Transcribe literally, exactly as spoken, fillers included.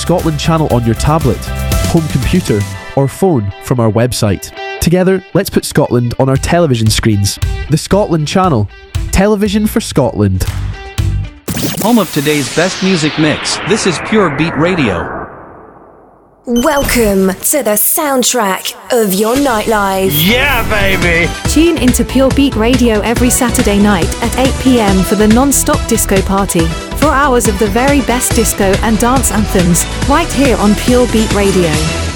Scotland channel on your tablet, home computer, or phone from our website. Together, let's put Scotland on our television screens. The Scotland Channel. Television for Scotland. Home of today's best music mix. This is Pure Beat Radio. Welcome to the soundtrack of your nightlife. Yeah, baby! Tune into Pure Beat Radio every Saturday night at eight p.m. for the non-stop disco party. Four hours of the very best disco and dance anthems, right here on Pure Beat Radio.